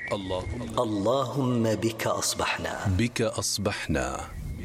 اللهم بك أصبحنا.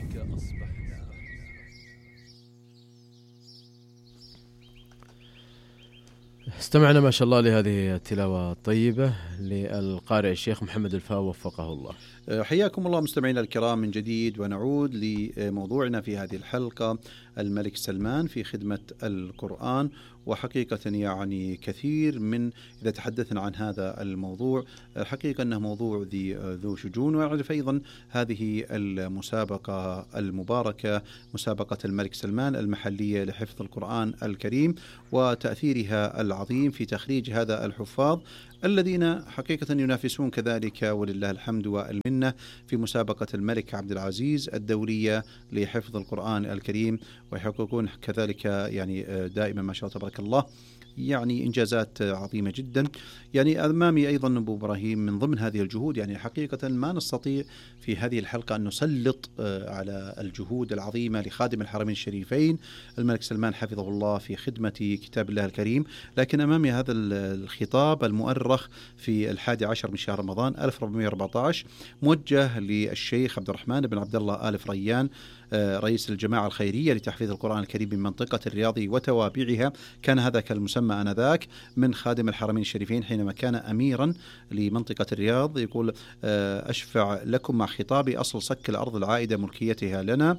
استمعنا ما شاء الله لهذه التلاوة الطيبة للقارئ الشيخ محمد الفاو وفقه الله. حياكم الله مستمعينا الكرام من جديد، ونعود لموضوعنا في هذه الحلقة، الملك سلمان في خدمة القرآن. وحقيقة يعني كثير من إذا تحدثنا عن هذا الموضوع حقيقة أنه موضوع ذو شجون. ويعرف أيضا هذه المسابقة المباركة، مسابقة الملك سلمان المحلية لحفظ القرآن الكريم، وتأثيرها العظيم في تخريج هذا الحفاظ الذين حقيقة ينافسون كذلك ولله الحمد والمنة في مسابقة الملك عبد العزيز الدولية لحفظ القرآن الكريم، ويحققون كذلك يعني دائما ما شاء الله تبارك الله يعني إنجازات عظيمة جدا. يعني أمامي أيضا أبو إبراهيم من ضمن هذه الجهود، يعني حقيقة ما نستطيع في هذه الحلقة أن نسلط على الجهود العظيمة لخادم الحرمين الشريفين الملك سلمان حفظه الله في خدمة كتاب الله الكريم، لكن أمامي هذا الخطاب المؤرخ في 11 من شهر رمضان 1414 موجه للشيخ عبد الرحمن بن عبد الله آل فريان رئيس الجماعة الخيرية لتحفيظ القرآن الكريم من منطقة الرياض وتوابعها. كان هذا كالمسمى آنذاك من خادم الحرمين الشريفين حينما كان أميرا لمنطقة الرياض. يقول: أشفع لكم مع خطابي أصل صك الأرض العائدة ملكيتها لنا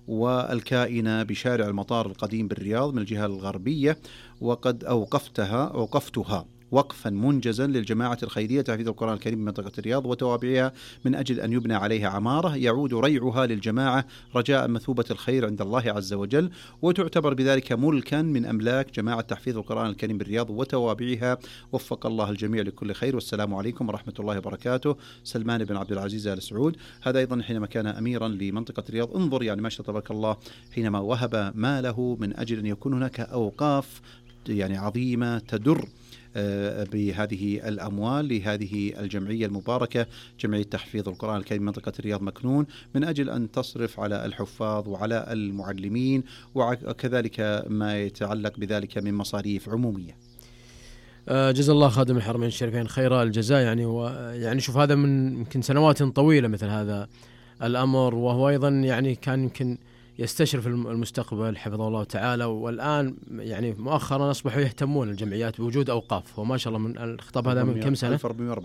والكائنة بشارع المطار القديم بالرياض من الجهة الغربية، وقد أوقفتها وقفا منجزا للجماعة الخيرية تحفيظ القرآن الكريم بمنطقة الرياض وتوابعها من أجل أن يبنى عليها عمارة يعود ريعها للجماعة رجاء مثوبة الخير عند الله عز وجل، وتعتبر بذلك ملكا من أملاك جماعة تحفيظ القرآن الكريم بالرياض وتوابعها. وفق الله الجميع لكل خير، والسلام عليكم ورحمة الله وبركاته. سلمان بن عبد العزيز آل سعود. هذا أيضا حينما كان أميرا لمنطقة الرياض. انظر يعني ما شاء الله تبارك الله حينما وهب ماله من أجل أن يكون هناك أوقاف يعني عظيمة تدر بهذه الأموال لهذه الجمعية المباركة، جمعية تحفيظ القرآن الكريم منطقة الرياض مكنون، من أجل أن تصرف على الحفاظ وعلى المعلمين وكذلك ما يتعلق بذلك من مصاريف عمومية. جزا الله خادم الحرمين الشريفين خير الجزاء. يعني شوف هذا من يمكن سنوات طويلة مثل هذا الأمر، وهو أيضا يعني كان يمكن يستشرف المستقبل حفظه الله تعالى. والآن يعني مؤخرا أصبحوا يهتمون الجمعيات بوجود أوقاف، وما شاء الله من الخطاب هذا من كم سنة؟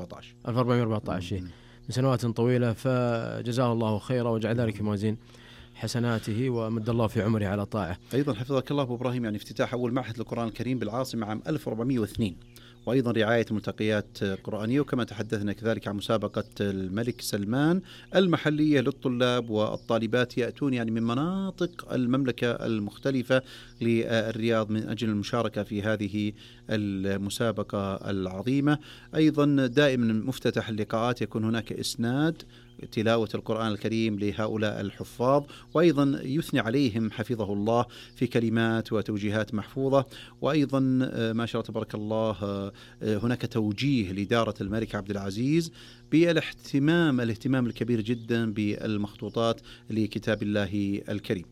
1414 من سنوات طويلة. فجزاه الله خيرا وجعل ذلك في موازين حسناته ومد الله في عمره على طاعة. أيضا حفظك الله أبو إبراهيم يعني افتتاح أول معهد للقرآن الكريم بالعاصمة عام 1402، وأيضا رعاية ملتقيات قرآنية، وكما تحدثنا كذلك عن مسابقة الملك سلمان المحلية للطلاب والطالبات يأتون يعني من مناطق المملكة المختلفة للرياض من أجل المشاركة في هذه المسابقة العظيمة. أيضا دائما مفتتح اللقاءات يكون هناك إسناد تلاوة القرآن الكريم لهؤلاء الحفاظ، وأيضا يثني عليهم حفظه الله في كلمات وتوجيهات محفوظة. وأيضا ما شاء الله تبارك الله هناك توجيه لإدارة الملك عبد العزيز بالاهتمام الكبير جدا بالمخطوطات لكتاب الله الكريم.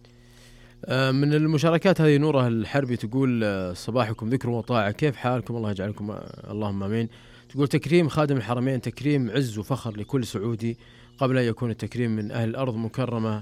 من المشاركات هذه نوره الحربي تقول: صباحكم ذكر وطاعة، كيف حالكم؟ الله يجعلكم اللهم آمين. تقول: تكريم خادم الحرمين تكريم عز وفخر لكل سعودي، قبل أن يكون التكريم من أهل الأرض مكرمة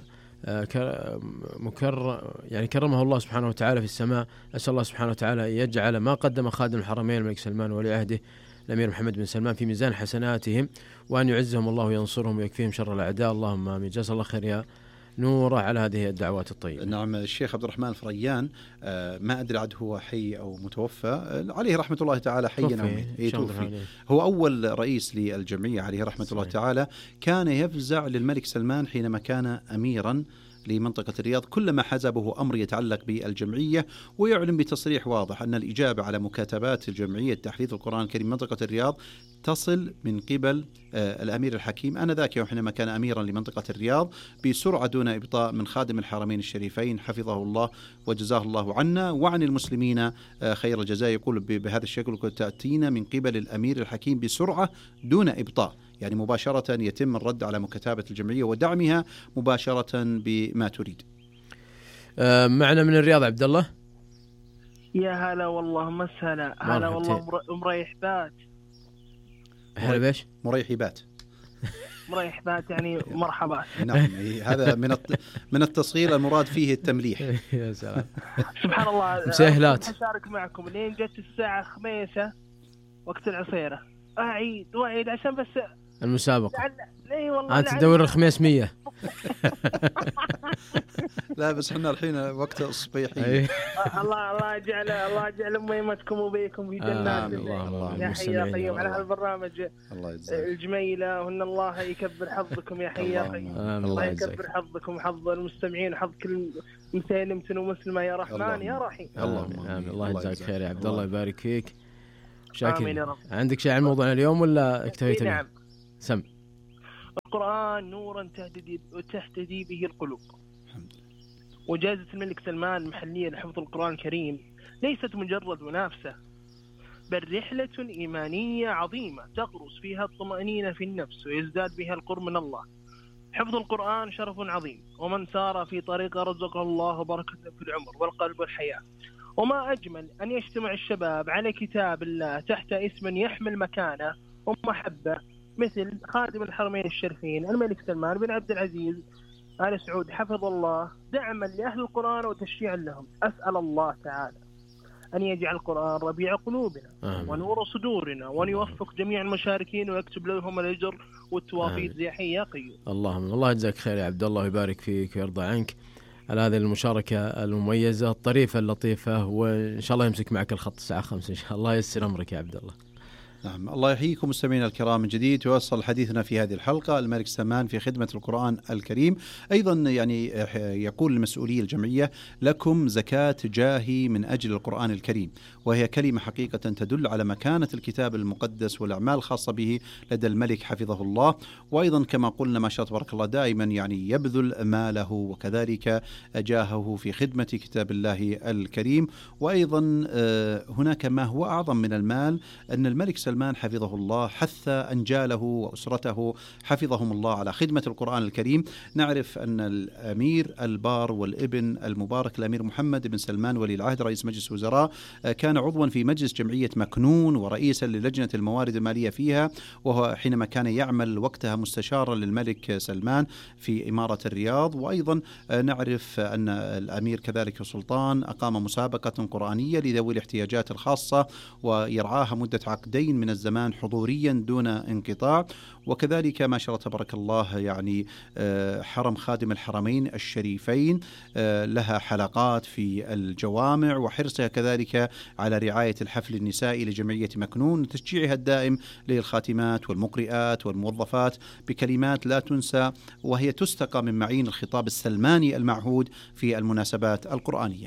يعني كرمه الله سبحانه وتعالى في السماء. أسأل الله سبحانه وتعالى أن يجعل ما قدم خادم الحرمين الملك سلمان ولي عهده الأمير محمد بن سلمان في ميزان حسناتهم، وأن يعزهم الله وينصرهم ويكفيهم شر الأعداء، اللهم آمين. جزا الله خير يا نوره على هذه الدعوات الطيبة. نعم. الشيخ عبد الرحمن الفريان ما أدري عاد هو حي أو متوفى، عليه رحمة الله تعالى، حيا أو ميت. هو أول رئيس للجمعية عليه رحمة الله تعالى. كان يفزع للملك سلمان حينما كان أميرا لمنطقة الرياض كلما حزبه أمر يتعلق بالجمعية، ويعلن بتصريح واضح أن الإجابة على مكاتبات الجمعية تحفيظ القرآن الكريم منطقة الرياض تصل من قبل الأمير الحكيم آنذاك يوم حينما كان أميرا لمنطقة الرياض بسرعة دون إبطاء من خادم الحرمين الشريفين حفظه الله وجزاه الله عنا وعن المسلمين خير الجزاء. يقول بهذا الشكل: تأتينا من قبل الأمير الحكيم بسرعة دون إبطاء، يعني مباشرة يتم الرد على مكاتبة الجمعية ودعمها مباشرة بما تريد. معنا من الرياض عبد الله. يا هلا والله مسهلا. هلا والله مريح بات. هلا بيش مريحبات. مريحبات يعني مرحبات. نعم، هذا من التصغير المراد فيه التمليح. يا سلام. سبحان الله. مسهلات. أشارك معكم لين جت الساعة 5 وقت العصيرة أعيد وأعيد عشان بس المسابقة. اي والله أنت تدور الخميس 100. لا بس احنا الحين وقت الصبيحية. الله يجعل ميمتكم وبيكم في جنات. يا حي يا قيوم على هالبرامج الجميلة، وان الله يكبر حظكم يا حي يا قيوم. الله يكبر حظكم وحظ المستمعين وحظ كل مسلم ومسلمة يا رحمن يا رحيم. الله يجزاك خير يا عبد الله، يبارك فيك. شاكر. عندك شيء عن موضوعنا اليوم ولا اكتفيت؟ نعم. سم. القرآن نورا تهتدي به القلوب. وجائزة الملك سلمان المحلية لحفظ القرآن الكريم ليست مجرد منافسة، بل رحلة إيمانية عظيمة تغرس فيها الطمأنينة في النفس ويزداد بها القرب من الله. حفظ القرآن شرف عظيم، ومن سار في طريقه رزقه الله بركة في العمر والقلب والحياة. وما أجمل أن يجتمع الشباب على كتاب الله تحت اسم يحمل مكانة ومحبة، مثل خادم الحرمين الشريفين الملك سلمان بن عبد العزيز آل سعود حفظ الله، دعما لأهل القرآن وتشجيعا لهم. أسأل الله تعالى أن يجعل القرآن ربيع قلوبنا ونور صدورنا، وأن يوفق جميع المشاركين ويكتب لهم الأجر والتوافيق يا حي يا قيوم. الله يجزاك خير يا عبد الله، ويبارك فيك ويرضى عنك على هذه المشاركة المميزة الطريفة اللطيفة، وإن شاء الله يمسك معك الخط الساعة 5 إن شاء الله. يسر أمرك يا عبد الله. نعم، الله يحييكم مستمعينا الكرام من جديد. يوصل حديثنا في هذه الحلقة الملك سلمان في خدمة القرآن الكريم. أيضا يعني يقول المسؤولية الجمعية: لكم زكاة جاهي من أجل القرآن الكريم، وهي كلمة حقيقة تدل على مكانة الكتاب المقدس والأعمال الخاصة به لدى الملك حفظه الله. وأيضا كما قلنا ما شاء تبارك الله دائما يعني يبذل ماله وكذلك جاهه في خدمة كتاب الله الكريم. وأيضا هناك ما هو أعظم من المال، أن الملك سلمان حفظه الله حث أنجاله وأسرته حفظهم الله على خدمة القرآن الكريم. نعرف أن الأمير البار والابن المبارك الأمير محمد بن سلمان ولي العهد رئيس مجلس وزراء كان عضوا في مجلس جمعية مكنون ورئيسا للجنة الموارد المالية فيها، وهو حينما كان يعمل وقتها مستشارا للملك سلمان في إمارة الرياض. وأيضا نعرف أن الأمير كذلك سلطان أقام مسابقة قرآنية لذوي الاحتياجات الخاصة ويرعاها مدة عقدين من الزمان حضوريا دون انقطاع. وكذلك ما شاء الله تبارك الله يعني حرم خادم الحرمين الشريفين لها حلقات في الجوامع، وحرصها كذلك على رعاية الحفل النسائي لجمعية مكنون وتشجيعها الدائم للخاتمات والمقرئات والموظفات بكلمات لا تنسى، وهي تستقى من معين الخطاب السلماني المعهود في المناسبات القرآنية.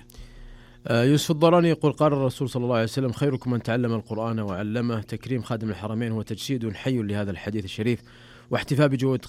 يوسف الضراني يقول: قال الرسول صلى الله عليه وسلم: خيركم من تعلم القرآن وعلمه. تكريم خادم الحرمين هو تجسيد حي لهذا الحديث الشريف، واحتفاء بجهود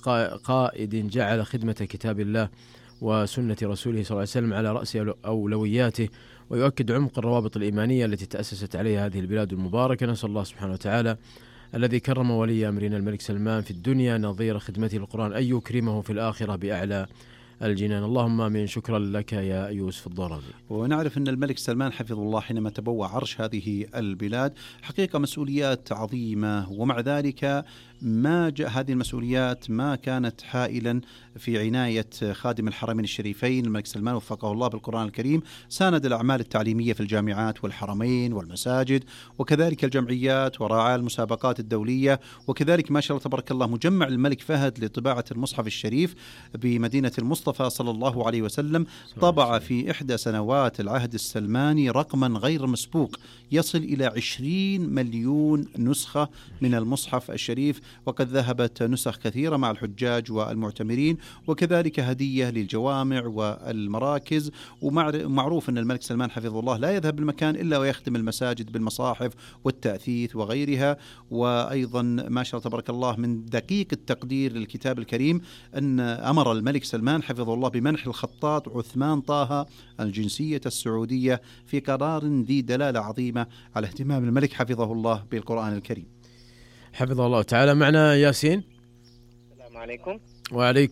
قائد جعل خدمة كتاب الله وسنة رسوله صلى الله عليه وسلم على رأس أولوياته، ويؤكد عمق الروابط الإيمانية التي تأسست عليها هذه البلاد المباركة. نسأل الله سبحانه وتعالى الذي كرم ولي أمرنا الملك سلمان في الدنيا نظير خدمته للقرآن أن يكرمه في الآخرة بأعلى الجنان. اللهم آمين. شكرا لك يا يوسف الضراني. ونعرف أن الملك سلمان حفظه الله حينما تبوأ عرش هذه البلاد حقيقة مسؤوليات عظيمة، ومع ذلك ما جاء هذه المسؤوليات ما كانت حائلا في عناية خادم الحرمين الشريفين الملك سلمان وفقه الله بالقرآن الكريم. ساند الأعمال التعليمية في الجامعات والحرمين والمساجد وكذلك الجمعيات، وراعى المسابقات الدولية، وكذلك ما شاء الله تبارك الله مجمع الملك فهد لطباعة المصحف الشريف بمدينة المصطفى صلى الله عليه وسلم طبع في إحدى سنوات العهد السلماني رقما غير مسبوق يصل إلى 20 مليون نسخة من المصحف الشريف، وقد ذهبت نسخ كثيرة مع الحجاج والمعتمرين، وكذلك هدية للجوامع والمراكز. ومعروف أن الملك سلمان حفظه الله لا يذهب المكان إلا ويختم المساجد بالمصاحف والتأثيث وغيرها. وأيضا ما شاء الله تبارك الله من دقيق التقدير للكتاب الكريم أن أمر الملك سلمان حفظه الله بمنح الخطاط عثمان طه الجنسية السعودية في قرار ذي دلالة عظيمة على اهتمام الملك حفظه الله بالقرآن الكريم. حفظه الله تعالى. معنا ياسين. السلام عليكم. وعليكم